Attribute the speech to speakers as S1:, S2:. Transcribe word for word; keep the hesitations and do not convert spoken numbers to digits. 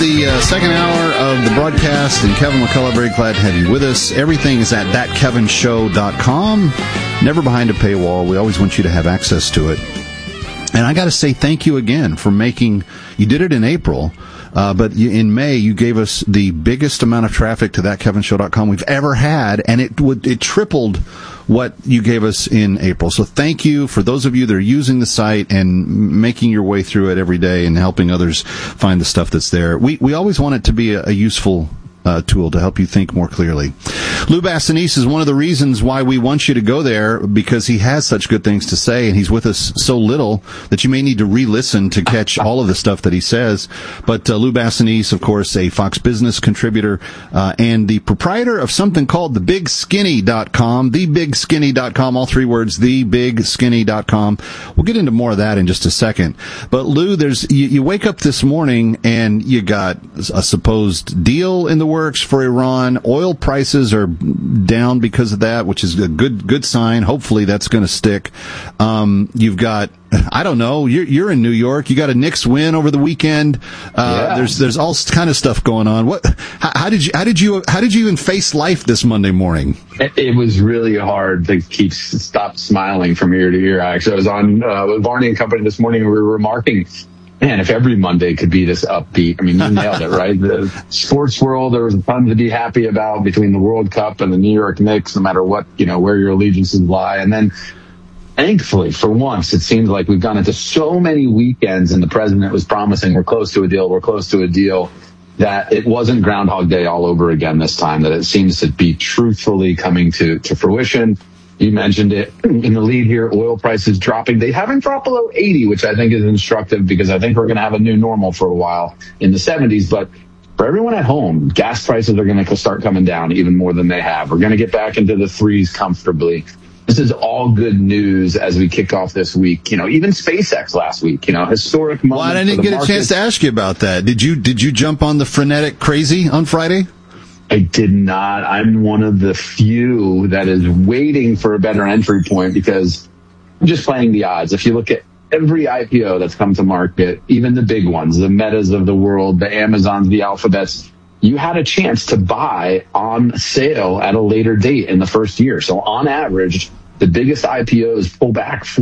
S1: the uh, second hour of the broadcast, and Kevin McCullough, very glad to have you with us. Everything is at that kevin show dot com. Never behind a paywall. We always want you to have access to it. And I got to say thank you again for making, you did it in April, uh, but you, in May you gave us the biggest amount of traffic to that kevin show dot com we've ever had, and it would it tripled what you gave us in April. So thank you for those of you that are using the site and making your way through it every day and helping others find the stuff that's there. We we always want it to be a, a useful Uh, tool to help you think more clearly. Lou Bassanese is one of the reasons why we want you to go there, because he has such good things to say, and he's with us so little that you may need to re-listen to catch all of the stuff that he says. But uh, Lou Bassanese, of course, a Fox Business contributor uh, and the proprietor of something called the big skinny dot com, the big skinny dot com, all three words, the big skinny dot com. We'll get into more of that in just a second. But Lou, there's you, you wake up this morning and you got a supposed deal in the works for Iran. Oil prices are down because of that, which is a good good sign. Hopefully that's going to stick. Um, you've got, I don't know, you're, you're in New York. You got a Knicks win over the weekend. Uh,
S2: yeah.
S1: There's there's all kind of stuff going on. What? How, how did you how did you how did you even face life this Monday morning?
S2: It, it was really hard to keep stop smiling from ear to ear. Actually, I was on uh, with Varney and Company this morning, and we were remarking, man, if every Monday could be this upbeat. I mean, you nailed it, right? The sports world, there was a ton to be happy about between the World Cup and the New York Knicks, no matter what, you know, where your allegiances lie. And then, thankfully, for once, it seems like we've gone into so many weekends, and the president was promising we're close to a deal, we're close to a deal, that it wasn't Groundhog Day all over again this time, that it seems to be truthfully coming to, to fruition. You mentioned it in the lead here, oil prices dropping. They haven't dropped below eighty, which I think is instructive, because I think we're going to have a new normal for a while in the seventies. But for everyone at home, gas prices are going to start coming down even more than they have. We're going to get back into the threes comfortably. This is all good news as we kick off this week. You know, even SpaceX last week, you know, historic moment.
S1: Well, I didn't get a chance to ask you about that. Did you, did you jump on the frenetic crazy on Friday?
S2: I did not. I'm one of the few that is waiting for a better entry point, because I'm just playing the odds. If you look at every I P O that's come to market, even the big ones, the Metas of the world, the Amazons, the Alphabets, you had a chance to buy on sale at a later date in the first year. So on average, the biggest I P Os pull back